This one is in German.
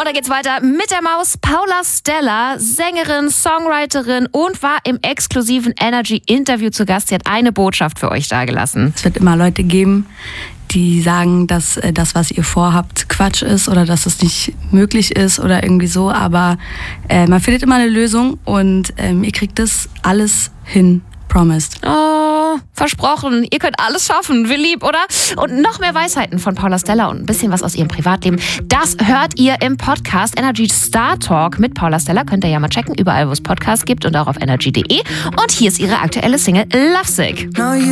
Und dann geht's weiter mit der Maus. Paula Stella, Sängerin, Songwriterin und war im exklusiven Energy-Interview zu Gast. Sie hat eine Botschaft für euch dagelassen. Es wird immer Leute geben, die sagen, dass das, was ihr vorhabt, Quatsch ist oder dass es nicht möglich ist oder irgendwie so. Aber man findet immer eine Lösung und ihr kriegt das alles hin. Promised. Oh, versprochen. Ihr könnt alles schaffen. Wie lieb, oder? Und noch mehr Weisheiten von Paula Stella und ein bisschen was aus ihrem Privatleben. Das hört ihr im Podcast Energy Star Talk mit Paula Stella. Könnt ihr ja mal checken, überall wo es Podcasts gibt und auch auf energy.de. Und hier ist ihre aktuelle Single Lovesick.